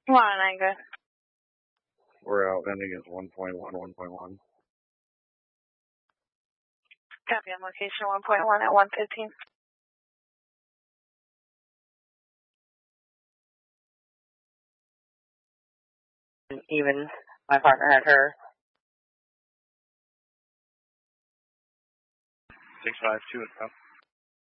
One, Angus. We're out ending at 1.1, 1.1. Copy on location 1.1 at 1:15. Even my partner had her. 652 and up.